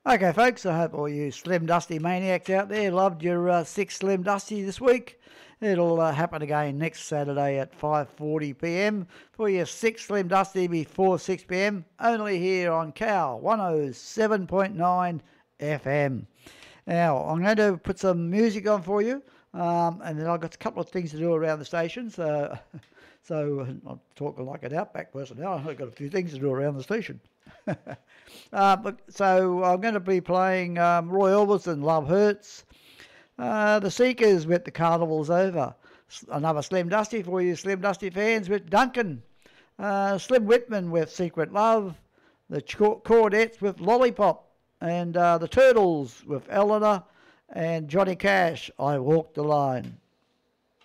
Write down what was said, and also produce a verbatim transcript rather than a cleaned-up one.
Okay, folks, I hope all you Slim Dusty maniacs out there loved your uh, six Slim Dusty this week. It'll uh, happen again next Saturday at five forty p m for your six Slim Dusty before six p m, only here on Cow one oh seven point nine F M. Now, I'm going to put some music on for you, um, and then I've got a couple of things to do around the station, so, so I'm talking like an Outback person now. I've got a few things to do around the station. uh, but, so I'm going to be playing um, Roy Orbison, Love Hurts, uh, The Seekers with The Carnival's Over, another Slim Dusty for you Slim Dusty fans with Duncan, uh, Slim Whitman with Secret Love, the Chordettes with Lollipop, and uh, the Turtles with Eleanor, and Johnny Cash, I Walk the Line.